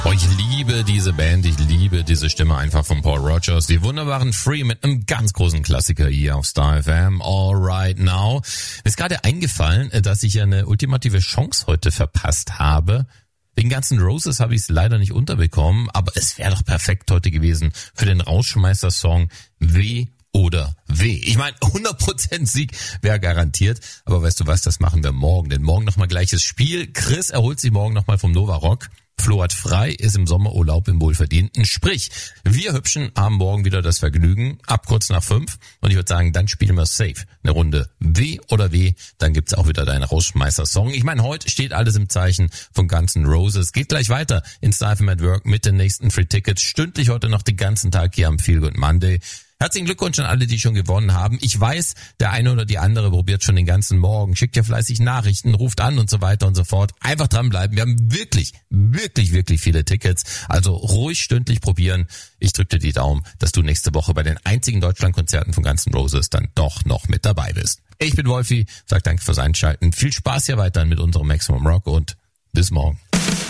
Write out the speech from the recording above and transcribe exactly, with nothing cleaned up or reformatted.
Oh, ich liebe diese Band, ich liebe diese Stimme einfach von Paul Rodgers. Die wunderbaren Free mit einem ganz großen Klassiker hier auf Star F M. All right now. Mir ist gerade eingefallen, dass ich eine ultimative Chance heute verpasst habe. Wegen ganzen Roses habe ich es leider nicht unterbekommen, aber es wäre doch perfekt heute gewesen für den Rausschmeißer-Song W oder W. Ich meine, hundert Prozent Sieg wäre garantiert, aber weißt du was, das machen wir morgen, denn morgen nochmal gleiches Spiel. Chris erholt sich morgen nochmal vom Nova Rock. Flo hat frei, ist im Sommerurlaub im Wohlverdienten. Sprich, wir Hübschen haben morgen wieder das Vergnügen, ab kurz nach fünf. Und ich würde sagen, dann spielen wir safe eine Runde W oder W. Dann gibt's auch wieder deinen Rausschmeißer-Song. Ich meine, heute steht alles im Zeichen von Guns N' Roses. Geht gleich weiter in Star F M at Work mit den nächsten Free Tickets. Stündlich heute noch den ganzen Tag hier am Feel Good Monday. Herzlichen Glückwunsch an alle, die schon gewonnen haben. Ich weiß, der eine oder die andere probiert schon den ganzen Morgen, schickt ja fleißig Nachrichten, ruft an und so weiter und so fort. Einfach dranbleiben. Wir haben wirklich, wirklich, wirklich viele Tickets. Also ruhig stündlich probieren. Ich drücke dir die Daumen, dass du nächste Woche bei den einzigen Deutschlandkonzerten von Guns N' Roses dann doch noch mit dabei bist. Ich bin Wolfi, sag danke fürs Einschalten. Viel Spaß hier weiterhin mit unserem Maximum Rock und bis morgen.